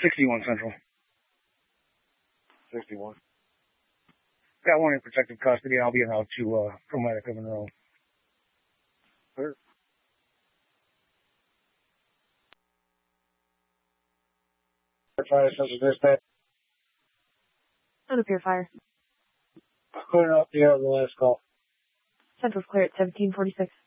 61 Central. 61. Got one in protective custody. I'll be out to Pro-Medic of Monroe. Sure. Fire Central Dispatch. Out of Pier Fire. Clearing up the last call. Central's clear at 1746.